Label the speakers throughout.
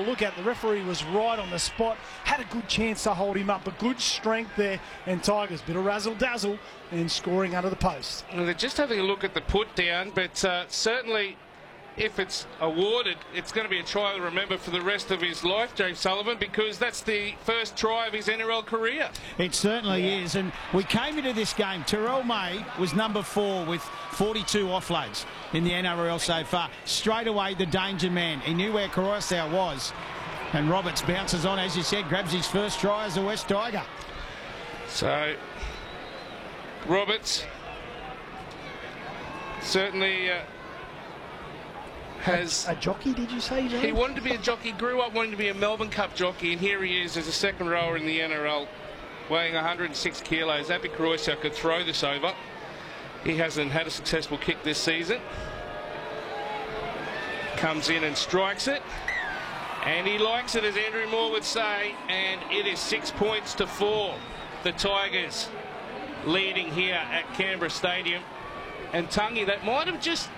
Speaker 1: look at. The referee was right on the spot, had a good chance to hold him up, but good strength there. And Tigers, bit of razzle-dazzle and scoring under the post.
Speaker 2: Well, they're just having a look at the put down, but certainly if it's awarded, it's going to be a try to remember for the rest of his life, James Sullivan, because that's the first try of his NRL career.
Speaker 3: It certainly is. And we came into this game, Terrell May was number 4 with 42 offloads in the NRL so far. Straight away, the danger man. He knew where Koroisau was. And Roberts bounces on, as you said, grabs his first try as a West Tiger.
Speaker 2: So, Roberts certainly has...
Speaker 1: A jockey, did you say, James?
Speaker 2: He wanted to be a jockey, grew up wanting to be a Melbourne Cup jockey, and here he is as a second rower in the NRL, weighing 106 kilos. Api Koroisau could throw this over. He hasn't had a successful kick this season. Comes in and strikes it. And he likes it, as Andrew Moore would say, and it is 6 points to 4. The Tigers leading here at Canberra Stadium. And Tungy, that might have just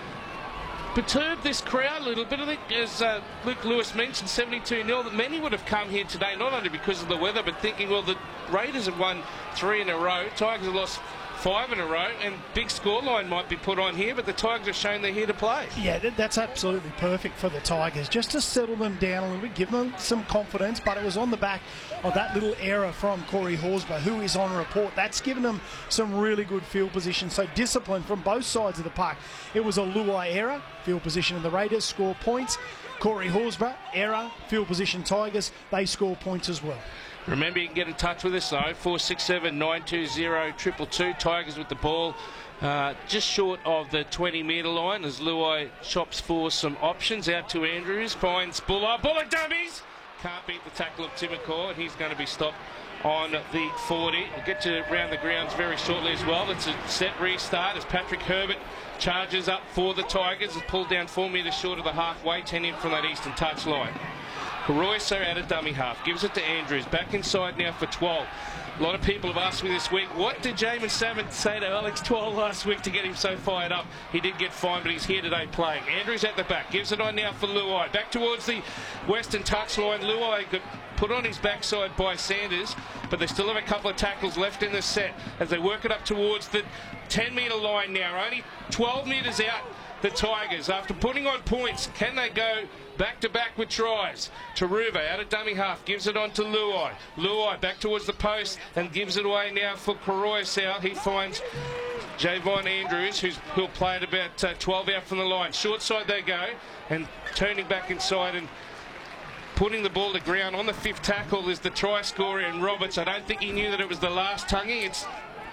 Speaker 2: perturbed this crowd a little bit. I think, as Luke Lewis mentioned, 72-0, that many would have come here today, not only because of the weather, but thinking, well, the Raiders have won 3 in a row, Tigers have lost 5 in a row, and big scoreline might be put on here, but the Tigers have shown they're here to play.
Speaker 1: Yeah, that's absolutely perfect for the Tigers, just to settle them down a little bit, give them some confidence, but it was on the back of that little error from Corey Horsburgh, who is on report. That's given them some really good field position, so discipline from both sides of the park. It was a Luai error, field position, and the Raiders score points. Corey Horsburgh, error, field position, Tigers, they score points as well.
Speaker 2: Remember, you can get in touch with us, though, 467 920 222. Tigers with the ball just short of the 20-metre line as Luai chops for some options. Out to Andrews, finds Buller. Buller dummies! Can't beat the tackle of Timokor, and he's going to be stopped on the 40. We'll get to around the grounds very shortly as well. It's a set restart as Patrick Herbert charges up for the Tigers. Is pulled down 4 metres short of the halfway, 10 in from that eastern touchline. Koroisau out of dummy half, gives it to Andrews, back inside now for 12. A lot of people have asked me this week, what did Jamin Salmon say to Alex Twal last week to get him so fired up? He did get fined, but he's here today playing. Andrews at the back, gives it on now for Luai. Back towards the western touchline. Luai got put on his backside by Sanders, but they still have a couple of tackles left in the set as they work it up towards the 10-metre line now. Only 12 metres out, the Tigers. After putting on points, can they go back-to-back with tries? Taruva out of dummy half, gives it on to Luai. Luai back towards the post and gives it away now for Koroisau. He finds Javon Andrews, who'll play at about 12 out from the line. Short side they go, and turning back inside and putting the ball to ground on the 5th tackle is the try scorer in Roberts. I don't think he knew that it was the last Tungy. It's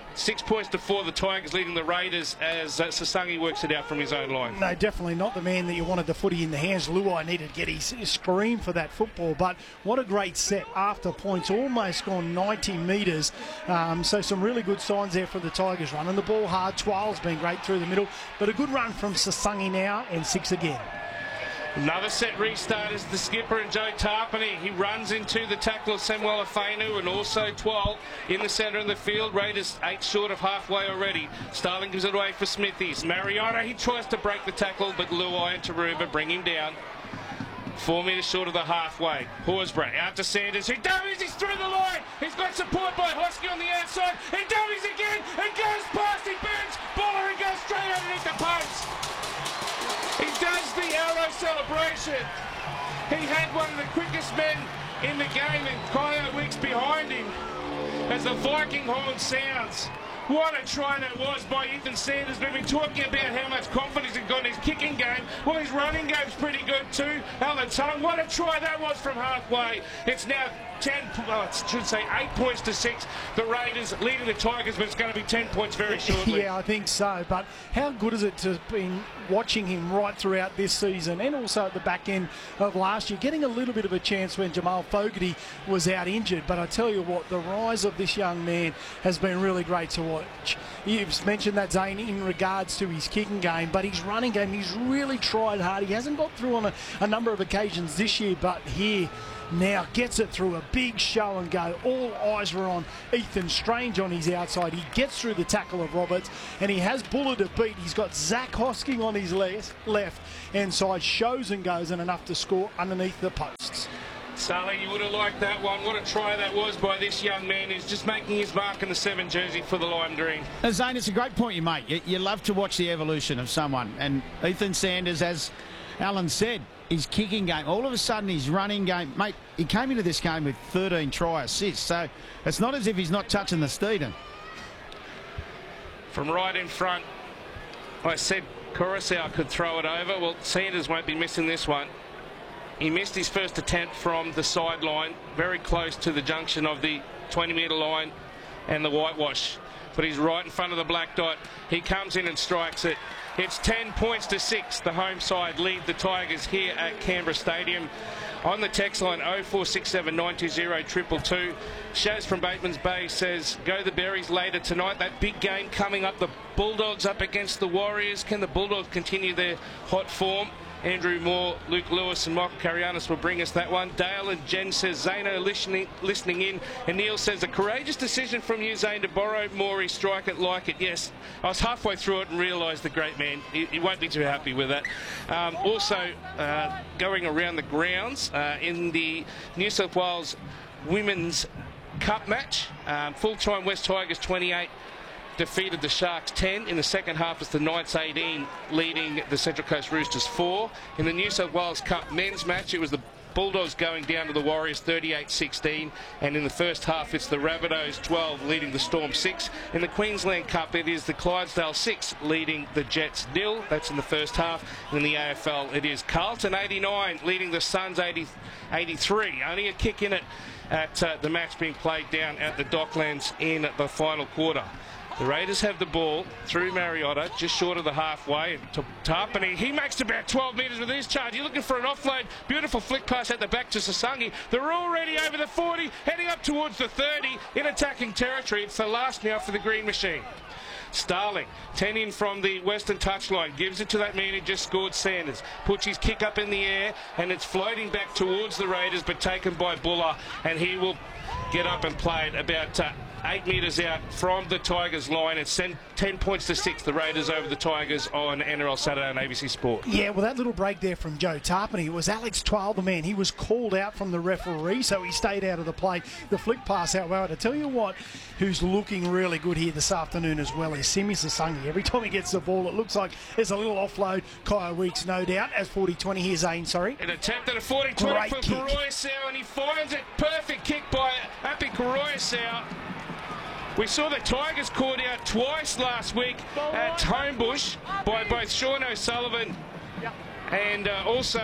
Speaker 2: 6 points to 4, the Tigers leading the Raiders as Sasangi works it out from his own line.
Speaker 1: No, definitely not the man that you wanted the footy in the hands. Luai needed to get his scream for that football, but what a great set after points, almost gone 90 metres. So some really good signs there for the Tigers. Running the ball hard, Twal's been great through the middle, but a good run from Sasangi now, and 6 again.
Speaker 2: Another set restart is the skipper and Joe Tarpany. He runs into the tackle of Samuel Afenu and also 12 in the centre of the field. Raiders 8 short of halfway already. Starling gives it away for Smithies. Mariota, he tries to break the tackle, but Luai and Taruva bring him down. 4 metres short of the halfway. Horsburgh out to Sanders. He dummies, he's through the line. He's got support by Hosky on the outside. He dummies again and goes past. He burns Buller and goes straight underneath the post. He does the arrow celebration. He had one of the quickest men in the game, and Kyle Wicks behind him as the Viking horn sounds. What a try that was by Ethan Sanders. We've been talking about how much confidence he's got in his kicking game. Well, his running game's pretty good too. Alan Tongue, what a try that was from halfway. It's now 8 points to 6. The Raiders leading the Tigers, but it's going to be 10 points very shortly.
Speaker 1: Yeah, I think so. But how good is it to have been watching him right throughout this season and also at the back end of last year, getting a little bit of a chance when Jamal Fogarty was out injured. But I tell you what, the rise of this young man has been really great to watch. You've mentioned that, Zane, in regards to his kicking game, but his running game, he's really tried hard. He hasn't got through on a number of occasions this year, but here now gets it through a big show and go. All eyes were on Ethan Strange on his outside. He gets through the tackle of Roberts, and he has Buller to beat. He's got Zach Hosking on his left hand side, shows and goes, and enough to score underneath the posts.
Speaker 2: Sully, you would have liked that one. What a try that was by this young man who's just making his mark in the 7 jersey for the Lime Green.
Speaker 3: Zane, it's a great point you make. You love to watch the evolution of someone. And Ethan Sanders, as Alan said, his kicking game, all of a sudden his running game, mate, he came into this game with 13 try assists. So it's not as if he's not touching the Steeden.
Speaker 2: From right in front, I said Coruscant could throw it over. Well, Sanders won't be missing this one. He missed his first attempt from the sideline, very close to the junction of the 20-metre line and the whitewash. But he's right in front of the black dot. He comes in and strikes it. It's 10 points to 6. The home side lead the Tigers here at Canberra Stadium. On the text line 0467 920 222. Shaz from Bateman's Bay says, go the Berries later tonight. That big game coming up. The Bulldogs up against the Warriors. Can the Bulldogs continue their hot form? Andrew Moore, Luke Lewis and Michael Carianis will bring us that one. Dale and Jen says, Zano listening in. And Neil says, a courageous decision from you, Zane, to borrow Morey, strike it, like it. Yes, I was halfway through it and realised the great man, he won't be too happy with that. Also, going around the grounds in the New South Wales Women's Cup match, full-time West Tigers 28. Defeated the Sharks 10. In the second half, it's the Knights 18 leading the Central Coast Roosters 4. In the New South Wales Cup men's match, it was the Bulldogs going down to the Warriors 38-16. And in the first half, it's the Rabbitohs 12 leading the Storm 6. In the Queensland Cup, it is the Clydesdale 6 leading the Jets 0. That's in the first half. And in the AFL, it is Carlton 89 leading the Suns 83. Only a kick in it at the match being played down at the Docklands in the final quarter. The Raiders have the ball through Mariota, just short of the halfway. To Tarpany, he makes about 12 metres with his charge. You're looking for an offload. Beautiful flick pass at the back to Sasangi. They're already over the 40, heading up towards the 30 in attacking territory. It's the last now for the Green Machine. Starling, 10 in from the western touchline, gives it to that man who just scored, Sanders. Puts his kick up in the air, and it's floating back towards the Raiders, but taken by Buller, and he will get up and play it about 8 metres out from the Tigers line. It's 10 points to 6, the Raiders over the Tigers on NRL Saturday on ABC Sport.
Speaker 1: Yeah, well, that little break there from Joe Tarpany, it was Alex Twal, the man. He was called out from the referee, so he stayed out of the play. The flick pass out well. To tell you what, who's looking really good here this afternoon as well is Simi Sasangi. Every time he gets the ball, it looks like there's a little offload. Kaya Weeks, no doubt, as 40-20. Here's Zane, sorry.
Speaker 2: An attempt at a 40-20 from Koroisau, and he finds it. Perfect kick by Api Koroisau. We saw the Tigers caught out twice last week at Homebush by both Sean O'Sullivan and also,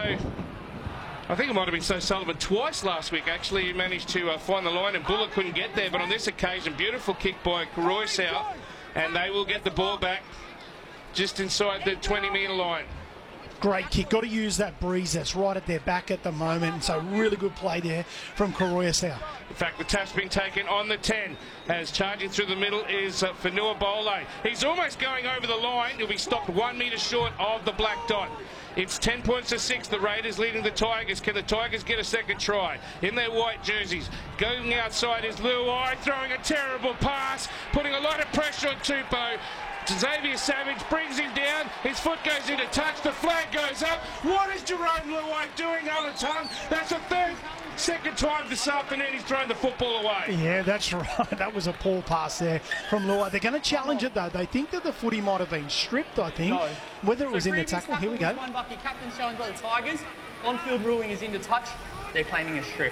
Speaker 2: I think it might have been So Sullivan twice last week, actually. He managed to find the line and Bullock couldn't get there, but on this occasion, beautiful kick by Koroisau, and they will get the ball back just inside the 20-metre line.
Speaker 1: Great kick. Got to use that breeze that's right at their back at the moment. So really good play there from Koroisau.
Speaker 2: In fact, the tap's been taken on the 10 as charging through the middle is Fanua Bole. He's almost going over the line. He'll be stopped 1 metre short of the black dot. It's 10 points to 6. The Raiders leading the Tigers. Can the Tigers get a second try in their white jerseys? Going outside is Luai, throwing a terrible pass, putting a lot of pressure on Tupou. Xavier Savage brings him down. His foot goes into touch. The flag goes up. What is Jerome Luai doing, Alan Tongue? That's the second time this afternoon he's thrown the football away.
Speaker 1: Yeah, that's right. That was a poor pass there from Luai. They're going to challenge it, though. They think that the footy might have been stripped, I think.
Speaker 4: No.
Speaker 1: Whether it was in the tackle. Here we go.
Speaker 4: Bucky, captain showing by the Tigers. On-field ruling is into touch. They're claiming a strip.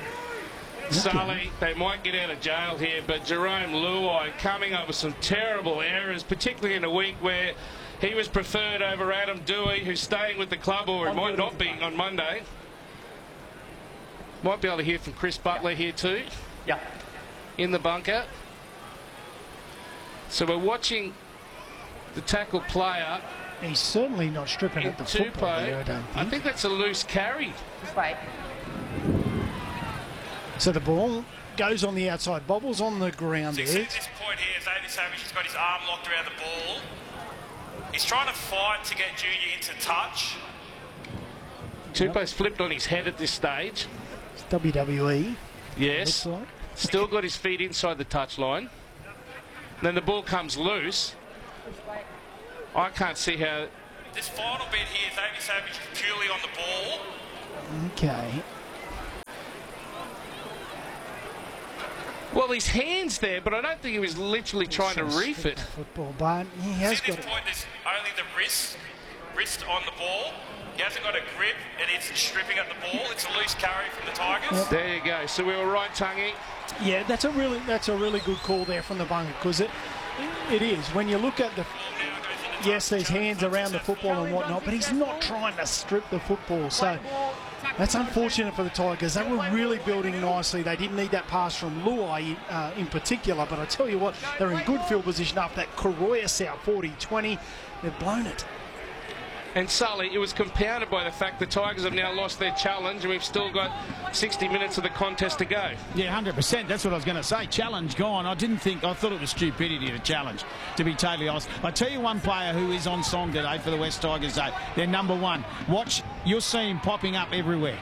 Speaker 2: Sully, they might get out of jail here, but Jerome Luai coming up with some terrible errors, particularly in a week where he was preferred over Adam Dewey, who's staying with the club, or it might not be on Monday. Might be able to hear from Chris Butler here too.
Speaker 4: Yeah.
Speaker 2: In the bunker. So we're watching the tackle player.
Speaker 1: He's certainly not stripping at the football there, I don't think.
Speaker 2: I think that's a loose carry.
Speaker 4: Just wait.
Speaker 1: So the ball goes on the outside, bobbles on the ground there.
Speaker 5: At this point here, Xavier Savage has got his arm locked around the ball. He's trying to fight to get Junior into touch.
Speaker 2: Tupou's flipped on his head at this stage.
Speaker 1: It's WWE.
Speaker 2: Yes.
Speaker 1: Like.
Speaker 2: Still got his feet inside the touch line. Then the ball comes loose. I can't see how...
Speaker 5: This final bit here, Xavier Savage is purely on the ball.
Speaker 1: Okay.
Speaker 2: Well, his hand's there, but I don't think he was literally trying to reef it.
Speaker 1: Football, but he has
Speaker 5: See,
Speaker 1: got
Speaker 5: this
Speaker 1: it.
Speaker 5: point is only the wrist on the ball. He hasn't got a grip, and it's stripping at the ball. It's a loose carry from the Tigers.
Speaker 2: There you go. So we were right, Tungy.
Speaker 1: Yeah, that's a really good call there from the bunker, because it is. When you look at the, yes, there's hands around the football and whatnot, but he's not trying to strip the football. So that's unfortunate for the Tigers. They were really building nicely. They didn't need that pass from Luai in particular, but I tell you what, they're in good field position after that Koroya South 40-20. They've blown it.
Speaker 2: And Sully, it was compounded by the fact the Tigers have now lost their challenge and we've still got 60 minutes of the contest to go.
Speaker 3: Yeah, 100%. That's what I was going to say. Challenge gone. I thought it was stupidity to challenge, to be totally honest. I tell you one player who is on song today for the West Tigers, though. They're number one. Watch, you'll see him popping up everywhere.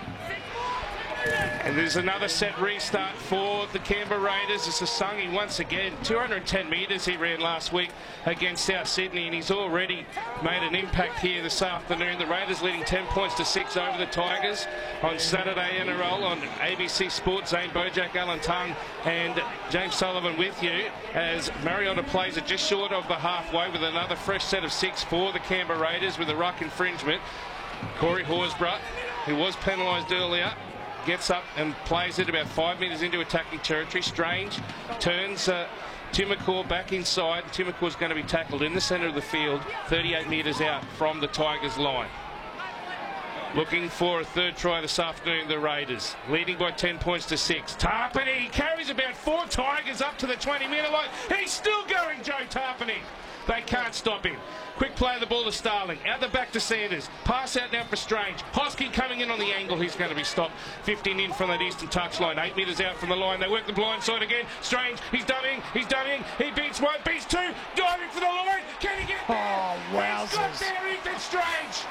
Speaker 2: And there's another set restart for the Canberra Raiders. It's Asungi once again. 210 metres he ran last week against South Sydney, and he's already made an impact here this afternoon. The Raiders leading 10 points to 6 over the Tigers on Saturday NRL on ABC Sports. Zane Bojack, Alan Tung and James Sullivan with you as Mariota plays it just short of the halfway with another fresh set of 6 for the Canberra Raiders with a ruck infringement. Corey Horsburgh, who was penalised earlier, gets up and plays it about 5 metres into attacking territory. Strange turns Timokor back inside. Timokor's going to be tackled in the centre of the field, 38 metres out from the Tigers line. Looking for a third try this afternoon, the Raiders, leading by 10 points to 6. Tarpany carries about 4 Tigers up to the 20-metre line. He's still going, Joe Tarpany. They can't stop him. Quick play of the ball to Starling. Out the back to Sanders. Pass out now for Strange. Hoskie coming in on the angle. He's going to be stopped. 15 in from that eastern touchline. 8 metres out from the line. They work the blind side again. Strange. He's dummying. He's dummying. He beats 1. Beats 2. Diving for the line. Can he get there?
Speaker 1: Oh, wowzers.
Speaker 2: He's got there, Ethan Strange.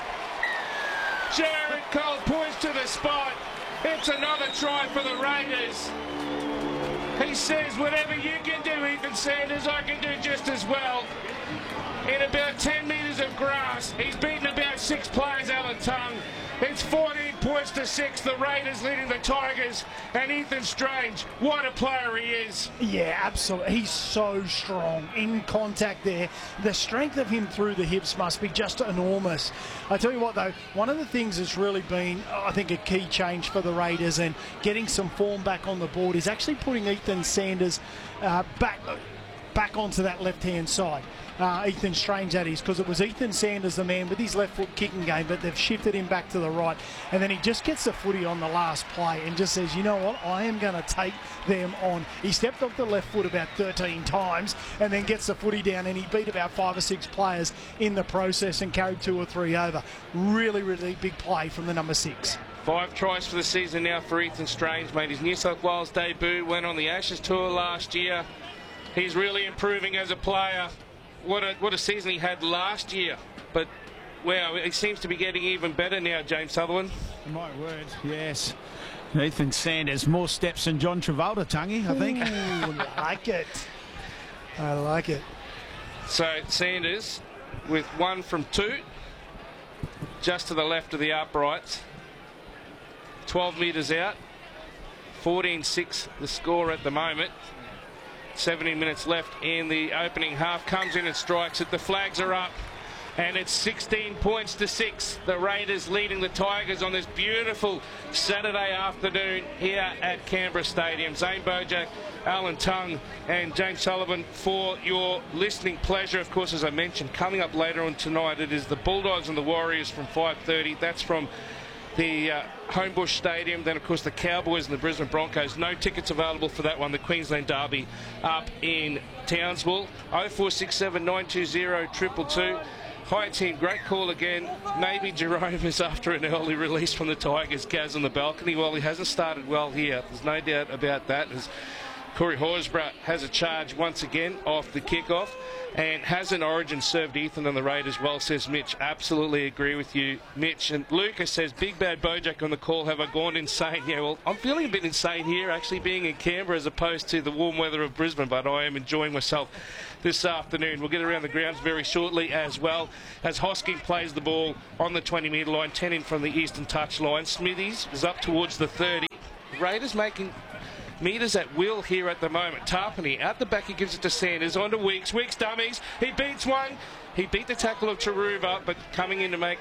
Speaker 2: Jared Cole points to the spot. It's another try for the Raiders. He says, whatever you can do, Ethan Sanders, I can do just as well. In about 10 metres of grass, he's beaten about 6 players, Alan Tung. It's 14 points to 6, the Raiders leading the Tigers, and Ethan Strange, what a player he is.
Speaker 1: Yeah, absolutely. He's so strong in contact there. The strength of him through the hips must be just enormous. I tell you what, though, one of the things that's really been, I think, a key change for the Raiders and getting some form back on the board is actually putting Ethan Sanders back onto that left-hand side. Ethan Strange, that is, because it was Ethan Sanders, the man with his left foot kicking game, but they've shifted him back to the right, and then he just gets the footy on the last play and just says, you know what, I am going to take them on. He stepped off the left foot about 13 times and then gets the footy down, and he beat about 5 or 6 players in the process and carried 2 or 3 over. Really, really big play from the number 6.
Speaker 2: 5 tries for the season now for Ethan Strange. Made his New South Wales debut, went on the Ashes tour last year. He's really improving as a player. What a season he had last year. But, wow, he seems to be getting even better now, James Sutherland.
Speaker 3: My word, yes. Ethan Sanders, more steps than John Travolta, Tungy, I think.
Speaker 1: Ooh, I like it. I like it.
Speaker 2: So, Sanders with 1 from 2. Just to the left of the uprights. 12 metres out. 14-6 the score at the moment. 17 minutes left in the opening half. Comes in and strikes it. The flags are up. And it's 16 points to 6. The Raiders leading the Tigers on this beautiful Saturday afternoon here at Canberra Stadium. Zane Bojack, Alan Tung and James Sullivan for your listening pleasure. Of course, as I mentioned, coming up later on tonight, it is the Bulldogs and the Warriors from 5:30. That's from the Homebush Stadium. Then, of course, the Cowboys and the Brisbane Broncos. No tickets available for that one. The Queensland Derby up in Townsville. 0467 920 222. Hi, team. Great call again. Maybe Jerome is after an early release from the Tigers. Gaz on the balcony. Well, he hasn't started well here. There's no doubt about that. As Corey Horsburgh has a charge once again off the kickoff. And has an origin served Ethan and the Raiders well, says Mitch. Absolutely agree with you, Mitch. And Lucas says, Big Bad Bojack on the call. Have I gone insane? Yeah, well, I'm feeling a bit insane here, actually, being in Canberra as opposed to the warm weather of Brisbane, but I am enjoying myself this afternoon. We'll get around the grounds very shortly as well as Hosking plays the ball on the 20-metre line, 10 in from the eastern touch line. Smithies is up towards the 30. Raiders making metres at will here at the moment. Tarpany out the back, he gives it to Sanders, on to Weeks. Weeks dummies, he beats one. He beat the tackle of Taruva, but coming in to make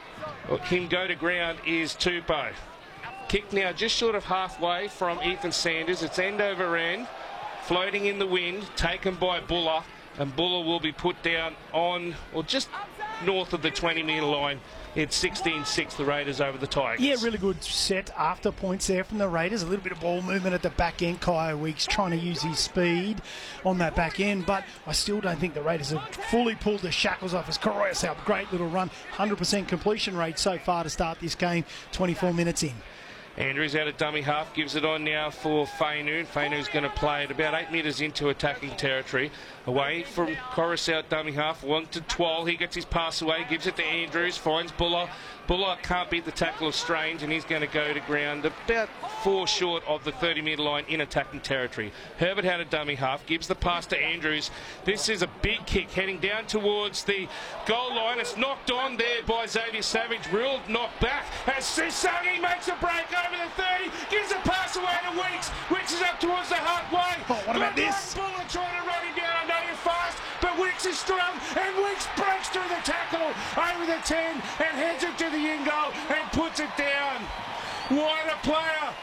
Speaker 2: him go to ground is Tupou. Kick now just short of halfway from Ethan Sanders. It's end over end, floating in the wind, taken by Buller, and Buller will be put down on, or just north of the 20-metre line. It's 16-6, the Raiders over the Tigers.
Speaker 1: Yeah, really good set after points there from the Raiders. A little bit of ball movement at the back end. Kaya Weeks trying to use his speed on that back end, but I still don't think the Raiders have fully pulled the shackles off as Koroisau. Great little run. 100% completion rate so far to start this game, 24 minutes in.
Speaker 2: Andrews out of dummy half, gives it on now for Fainu. Fainu's going to play it about 8 metres into attacking territory. Away from Coruscant out dummy half, 1 to 12. He gets his pass away, gives it to Andrews, finds Buller. Buller can't beat the tackle of Strange, and he's going to go to ground about 4 short of the 30-metre line in attacking territory. Herbert had a dummy half, gives the pass to Andrews. This is a big kick heading down towards the goal line. It's knocked on there by Xavier Savage, ruled knocked back as Susangi makes a break over the 30, gives a pass away to Weeks. Weeks is up towards the halfway.
Speaker 1: Oh, what about this?
Speaker 2: Buller trying to run him down. I know you're fast, but Weeks is strong, and Weeks breaks through the tackle over the 10 and heads it to the in goal and puts it down. What a player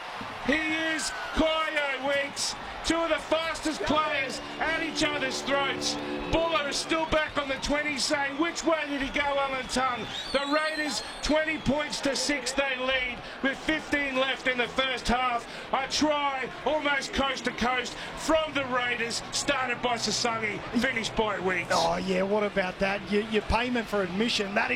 Speaker 2: he is, Kaya Weeks. Two of the fastest players at each other's throats. Buller is still back on the 20 saying, which way did he go, Alan Tongue? The Raiders 20 points to 6 they lead with 15 left in the first half. A try almost coast to coast from the Raiders, started by Sasangi, finished by Weeks.
Speaker 1: Oh yeah, what about that? Your payment for admission, that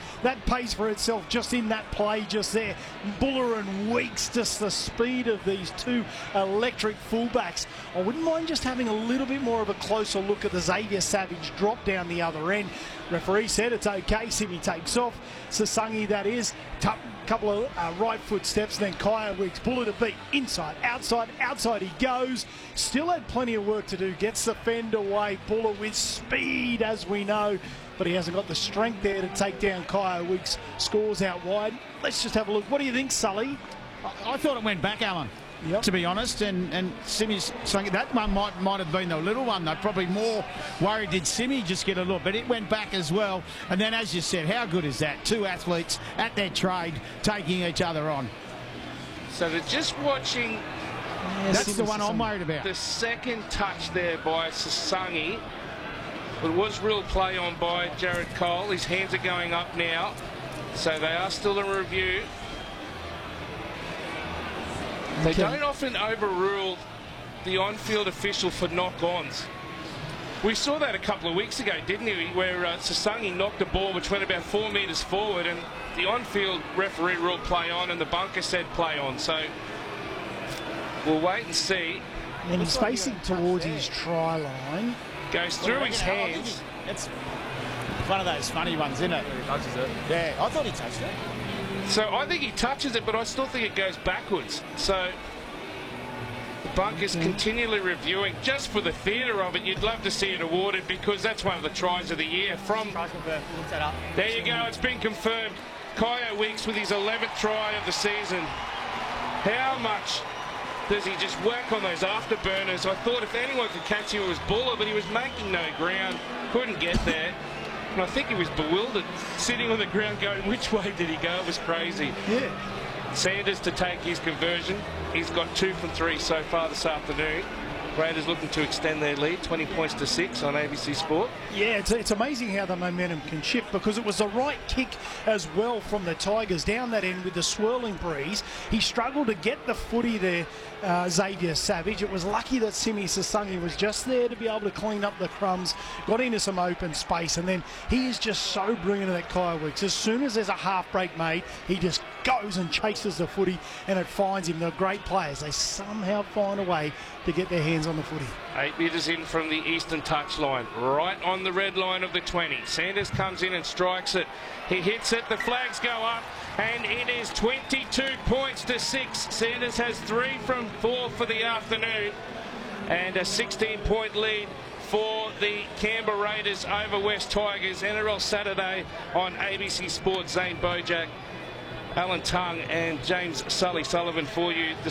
Speaker 1: pays for itself just in that play just there. Buller and Weeks, just the speed of these two electric fullbacks. I wouldn't mind just having a little bit more of a closer look at the Xavier Savage drop down the other end. Referee said it's okay. Simi takes off. Sasangi, that is. Couple of right foot steps, then Kaya Weeks, Buller to beat, inside, outside he goes. Still had plenty of work to do. Gets the fend away. Buller with speed, as we know, but he hasn't got the strength there to take down Kaya Weeks. Scores out wide. Let's just have a look. What do you think, Sully?
Speaker 3: I thought it went back, Alan. Yep. To be honest, and Simi's saying that one might have been the little one. They're probably more worried did Simi just get a look, but it went back as well. And then, as you said, how good is that? Two athletes at their trade, taking each other on.
Speaker 2: So they're just watching.
Speaker 3: That's the one I'm worried about.
Speaker 2: The second touch there by Sasangi. It was real play on by Jared Cole. His hands are going up now, so they are still in review. They don't often overrule the on-field official for knock-ons. We saw that a couple of weeks ago, didn't we, where Sasangi knocked a ball which went about 4 metres forward, and the on-field referee ruled play on and the bunker said play on. So we'll wait and see.
Speaker 1: And he's facing towards his try line.
Speaker 2: Goes through his hands.
Speaker 3: It's one of those funny ones, isn't it?
Speaker 4: He touches it.
Speaker 3: Yeah, I thought he touched it.
Speaker 2: So I think he touches it, but I still think it goes backwards. So the bunker's continually reviewing just for the theatre of it. You'd love to see it awarded because that's one of the tries of the year. There you go, it's been confirmed. Kaya Weeks with his 11th try of the season. How much does he just whack on those afterburners? I thought if anyone could catch him, it was Buller, but he was making no ground, couldn't get there. And I think he was bewildered, sitting on the ground going, which way did he go? It was crazy.
Speaker 1: Yeah.
Speaker 2: Sanders to take his conversion. He's got 2 from 3 so far this afternoon. Raiders looking to extend their lead, 20 points to 6 on ABC Sport.
Speaker 1: Yeah, it's amazing how the momentum can shift because it was the right kick as well from the Tigers down that end with the swirling breeze. He struggled to get the footy there, Xavier Savage. It was lucky that Simi Sasangi was just there to be able to clean up the crumbs, got into some open space, and then he is just so brilliant at that Kaya Weeks. As soon as there's a half break made, he just goes and chases the footy and it finds him. They're great players. They somehow find a way to get their hands on the footy.
Speaker 2: 8 metres in from the eastern touchline, right on the red line of the 20. Sanders comes in and strikes it. He hits it, the flags go up, and it is 22 points to 6. Sanders has 3 from 4 for the afternoon, and a 16-point lead for the Canberra Raiders over West Tigers. NRL Saturday on ABC Sport. Zane Bojack, Alan Tongue and James Sully Sullivan for you this